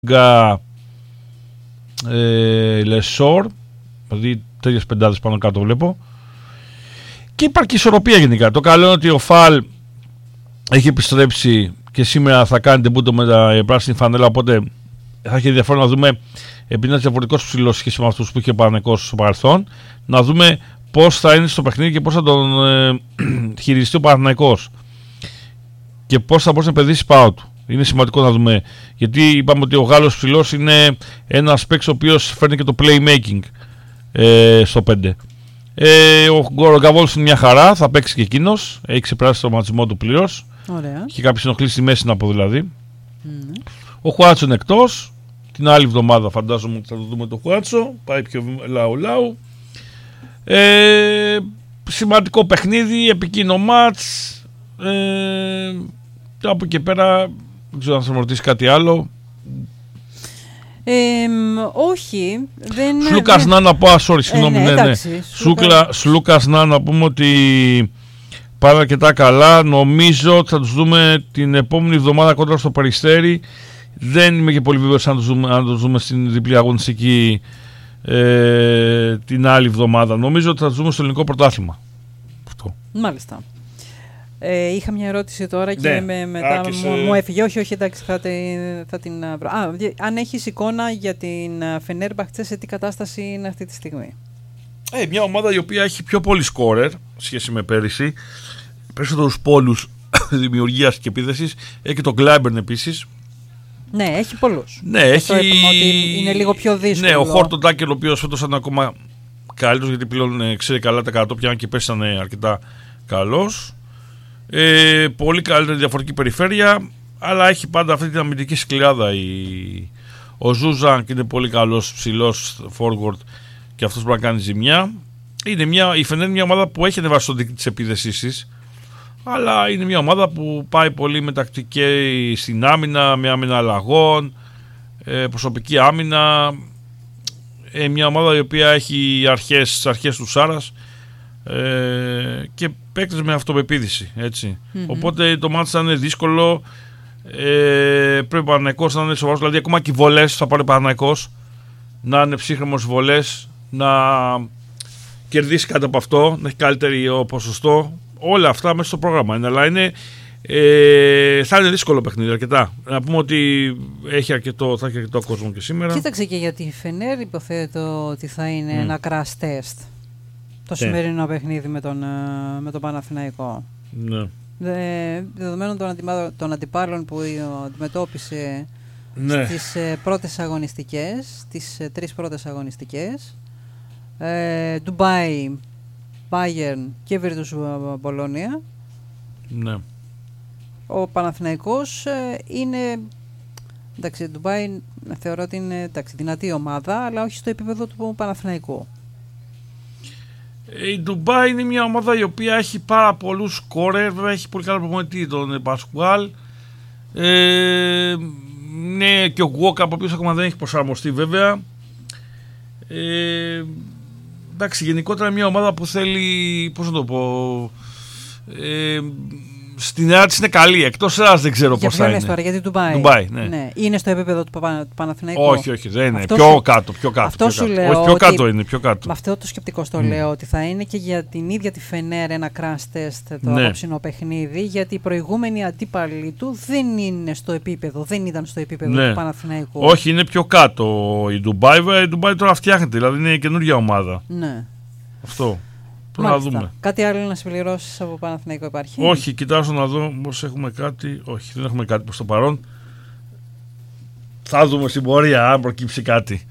Λεσόρ, δηλαδή τέτοιες πεντάδες πάνω κάτω βλέπω. Και υπάρχει και ισορροπία γενικά. Το καλό είναι ότι ο Φαλ έχει επιστρέψει και σήμερα θα κάνει τεμπούτο με τα πράσινη φανέλα, οπότε θα έχει ενδιαφέρον να δούμε, επειδή είναι διαφορετικός ψηλός σχέση με αυτούς που είχε ο Παναθηναϊκός στο παρελθόν, να δούμε πώς θα είναι στο παιχνίδι και πώς θα τον χειριστεί ο Παναθηναϊκός και πώς θα μπορέσει να παιδίσει πάνω του. Είναι σημαντικό να δούμε, γιατί είπαμε ότι ο Γάλλος ψηλός είναι ένας παίκτης ο οποίος φέρνει και το playmaking στο 5. Ο Γκαβόλς είναι μια χαρά, θα παίξει και εκείνος, έχει ξεπεράσει το ματσισμό του πλήρως. Ωραία. Και κάποιες ενοχλήσεις στη μέση να πω δηλαδή. Ο Χουάτσο είναι εκτός. Την άλλη εβδομάδα φαντάζομαι ότι θα το δούμε το Χουάτσο. Πάει πιο λαου. Σημαντικό παιχνίδι, επικίνδυνο μάτς. Από εκεί πέρα δεν ξέρω αν θα μου ρωτήσει κάτι άλλο. Όχι. Σλούκας να πω, συγγνώμη. Σλούκας να πούμε ότι πάνε αρκετά καλά. Νομίζω ότι θα τους δούμε την επόμενη εβδομάδα κόντρα στο Περιστέρι. Δεν είμαι και πολύ βέβαιος αν τους δούμε στην διπλή αγωνιστική την άλλη εβδομάδα. Νομίζω ότι θα τους δούμε στο ελληνικό πρωτάθλημα. Αυτό. Μάλιστα. Είχα μια ερώτηση τώρα και μετά μου έφυγε. Όχι, εντάξει, θα την βρω. Αν έχεις εικόνα για την Φενέρμπαχτσε, σε τι κατάσταση είναι αυτή τη στιγμή? Μια ομάδα η οποία έχει πιο πολύ σκόρερ σχέση με πέρυσι, περισσότερους πόλους δημιουργίας και επίδεσης. Έχει και τον Γκλάιμπερν επίσης. Ναι, έχει πολλούς. Ναι, έχει. Ότι είναι λίγο πιο δύσκολο. Ναι, ο Χόρτον Τάκερ, ο οποίος φέτος ήταν ακόμα καλύτερος, γιατί πλέον ξέρει καλά τα κατόπια, αν και πέρσι ήταν αρκετά καλός. Πολύ καλύτερη διαφορετική περιφέρεια, αλλά έχει πάντα αυτή την αμυντική σκληράδα. Ο Ζούζαν είναι πολύ καλός ψηλός forward και αυτός πρέπει να κάνει ζημιά. Η Φενέρ είναι μια ομάδα που έχει ανεβάσει το δίκτυο της επίδεσής της, αλλά είναι μια ομάδα που πάει πολύ με τακτική στην άμυνα, με άμυνα αλλαγών, προσωπική άμυνα. Μια ομάδα η οποία έχει τις αρχές του Σάρας και παίκτες με αυτοπεποίθηση, έτσι. Οπότε το μάτς θα είναι δύσκολο. Πρέπει ο Παναθηναϊκός να είναι σοβαρός, δηλαδή ακόμα και οι βολές θα πάρει ο Παναθηναϊκός, να είναι ψύχρεμος βολές, να κερδίσει κάτι από αυτό, να έχει καλύτερο ποσοστό. Όλα αυτά μέσα στο πρόγραμμα είναι, αλλά θα είναι δύσκολο παιχνίδι αρκετά. Να πούμε ότι θα έχει αρκετό κόσμο και σήμερα. Κοίταξε, και για τη Φενέρ υποθέτω ότι θα είναι ένα crash test το σημερινό παιχνίδι με τον Παναθηναϊκό. Ναι. Δεδομένων των αντιπάλων που αντιμετώπισε στις πρώτες αγωνιστικές, τις 3 πρώτες αγωνιστικές, Ντουμπάι, Bayern και Virtus Bologna. Ναι. Ο Παναθηναϊκός είναι, εντάξει, Ντουμπάι θεωρώ ότι είναι δυνατή ομάδα, αλλά όχι στο επίπεδο του Παναθηναϊκού. Η Ντουμπάι είναι μια ομάδα η οποία έχει πάρα πολλούς σκόρερ, βέβαια έχει πολύ καλό προπονητή, τον Πασκουάλ. Ναι, και ο Γκουόκα, από οποίος ακόμα δεν έχει προσαρμοστεί βέβαια. Εντάξει, γενικότερα μια ομάδα που θέλει, πώς να το πω, στην νέα της είναι καλή, εκτός Ελλάδας δεν ξέρω πώς θα είναι. Τώρα, γιατί Ντουμπάι, ναι. Είναι στο επίπεδο του Παναθηναϊκού? Όχι, δεν είναι. Πιο κάτω. Αυτό σου λέω. Όχι, πιο κάτω είναι, πιο κάτω. Με αυτό το σκεπτικό στο λέω, ότι θα είναι και για την ίδια τη Φενέρ ένα crash test το απόψινο παιχνίδι, γιατί οι προηγούμενοι αντίπαλοι του δεν είναι στο επίπεδο, δεν ήταν στο επίπεδο του Παναθηναϊκού. Όχι, είναι πιο κάτω η Ντουμπάι. Η Ντουμπάι τώρα φτιάχνεται, δηλαδή είναι καινούργια ομάδα. Ναι. Αυτό. Να δούμε. Κάτι άλλο να συμπληρώσεις από Παναθηναϊκό υπάρχει? Όχι, κοιτάζω να δω πως έχουμε κάτι. Όχι, δεν έχουμε κάτι προς το παρόν. Θα δούμε στην πορεία αν προκύψει κάτι.